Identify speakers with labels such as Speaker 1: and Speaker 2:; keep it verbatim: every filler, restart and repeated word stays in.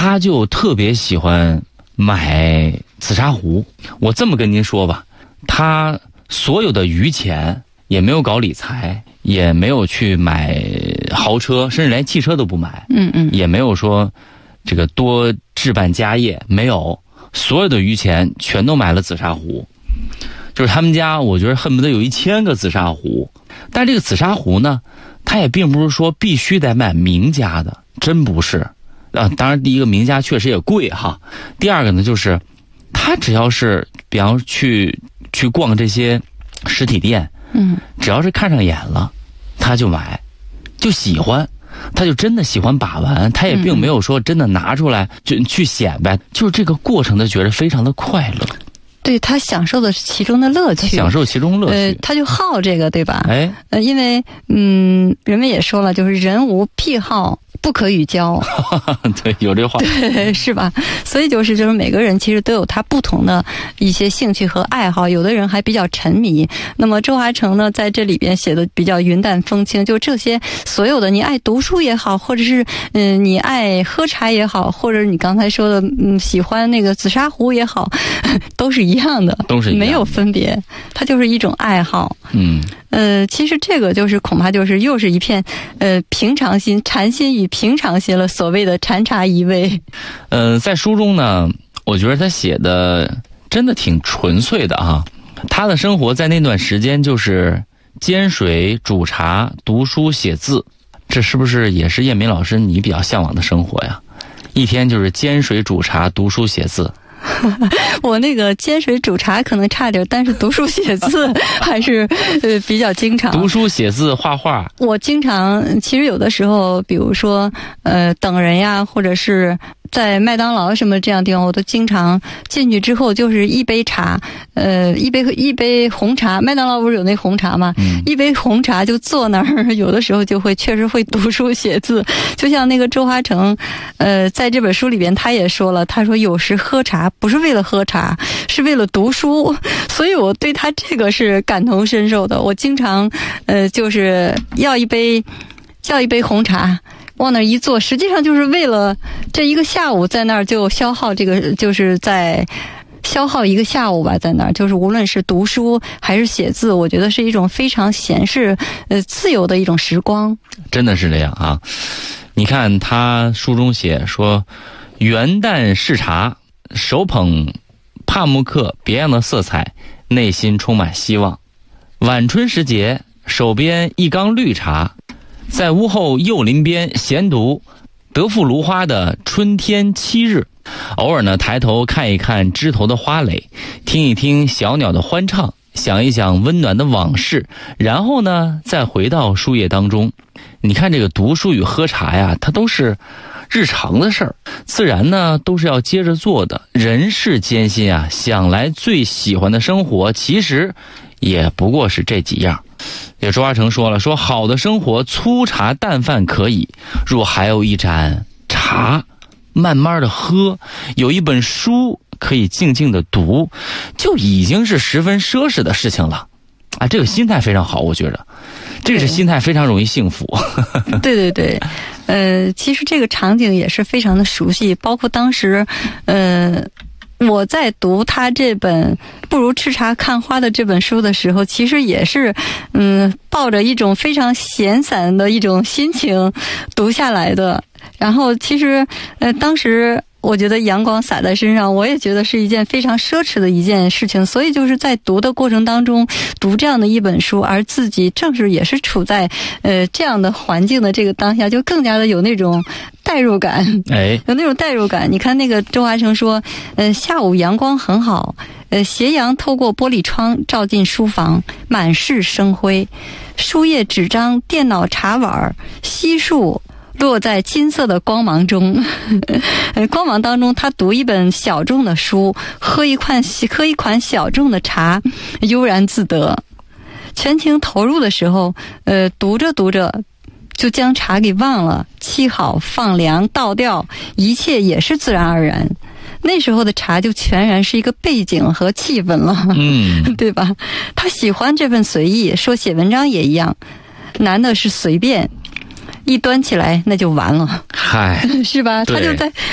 Speaker 1: 他就特别喜欢买紫砂壶。我这么跟您说吧，他所有的余钱也没有搞理财，也没有去买豪车，甚至连汽车都不买。
Speaker 2: 嗯嗯，
Speaker 1: 也没有说这个多置办家业，没有，所有的余钱全都买了紫砂壶。就是他们家，我觉得恨不得有一千个紫砂壶。但这个紫砂壶呢，它也并不是说必须得买名家的，真不是。啊，当然第一个名家确实也贵哈。第二个呢，就是他只要是比方去去逛这些实体店，
Speaker 2: 嗯，
Speaker 1: 只要是看上眼了，他就买，就喜欢。他就真的喜欢把玩，他也并没有说真的拿出来就去显摆，就是这个过程他觉得非常的快乐。
Speaker 2: 对，他享受的是其中的乐趣，
Speaker 1: 享受其中乐趣，
Speaker 2: 呃，他就好这个，对吧？
Speaker 1: 哎，
Speaker 2: 呃，因为嗯，人们也说了，就是人无癖好不可与交。
Speaker 1: 对，有这话，
Speaker 2: 对，是吧？所以就是就是每个人其实都有他不同的一些兴趣和爱好，有的人还比较沉迷。那么周华成呢，在这里边写的比较云淡风轻，就这些所有的，你爱读书也好，或者是嗯、呃、你爱喝茶也好，或者你刚才说的嗯喜欢那个紫砂壶也好，都是一样的，
Speaker 1: 都是一样的，
Speaker 2: 没有分别，它就是一种爱好。
Speaker 1: 嗯。
Speaker 2: 呃，其实这个就是恐怕就是又是一片呃平常心，禅心与平常心了，所谓的禅茶一味。
Speaker 1: 呃，在书中呢，我觉得他写的真的挺纯粹的啊。他的生活在那段时间就是煎水、煮茶、读书、写字，这是不是也是叶明老师你比较向往的生活呀？一天就是煎水、煮茶、读书、写字。
Speaker 2: 我那个煎水煮茶可能差点，但是读书写字还是呃比较经常。
Speaker 1: 读书写字画画，
Speaker 2: 我经常其实有的时候，比如说呃等人呀，或者是在麦当劳什么这样地方，我都经常进去之后就是一杯茶，呃一杯一杯红茶。麦当劳不是有那红茶吗？嗯、一杯红茶就坐那儿，有的时候就会确实会读书写字。就像那个周华成，呃在这本书里边他也说了，他说有时喝茶不是为了喝茶，是为了读书。所以我对他这个是感同身受的。我经常呃就是要一杯叫一杯红茶，往那儿一坐，实际上就是为了这一个下午在那儿就消耗这个，就是在消耗一个下午吧，在那儿就是无论是读书还是写字，我觉得是一种非常闲适呃自由的一种时光。
Speaker 1: 真的是这样啊！你看他书中写说，元旦视茶，手捧帕慕克别样的色彩，内心充满希望。晚春时节，手边一缸绿茶，在屋后柚林边闲读德富芦花的春天七日，偶尔呢抬头看一看枝头的花蕾，听一听小鸟的欢唱，想一想温暖的往事，然后呢再回到书页当中。你看这个读书与喝茶呀，它都是日常的事儿，自然呢都是要接着做的。人世艰辛啊，想来最喜欢的生活其实也不过是这几样。也周华成说了，说好的生活粗茶淡饭可以，若还有一盏茶慢慢的喝，有一本书可以静静的读，就已经是十分奢侈的事情了啊！这个心态非常好，我觉得这个是心态非常容易幸福。
Speaker 2: 对对对，呃，其实这个场景也是非常的熟悉，包括当时呃我在读他这本《不如吃茶看花》的这本书的时候，其实也是嗯抱着一种非常闲散的一种心情读下来的。然后其实呃当时我觉得阳光洒在身上，我也觉得是一件非常奢侈的一件事情。所以就是在读的过程当中，读这样的一本书，而自己正是也是处在呃这样的环境的这个当下，就更加的有那种代入感，
Speaker 1: 哎，
Speaker 2: 有那种代入感。你看那个周华成说，呃，下午阳光很好，呃，斜阳透过玻璃窗照进书房，满是生辉，书页、纸张、电脑、茶碗、悉数落在金色的光芒中。光芒当中，他读一本小众的书，喝一款喝一款小众的茶，悠然自得。全情投入的时候，呃，读着读着就将茶给忘了，沏好放凉倒掉，一切也是自然而然。那时候的茶就全然是一个背景和气氛了，嗯，对吧？他喜欢这份随意，说写文章也一样，难的是随便，一端起来那就完了，
Speaker 1: 嗨，
Speaker 2: 是吧？他就在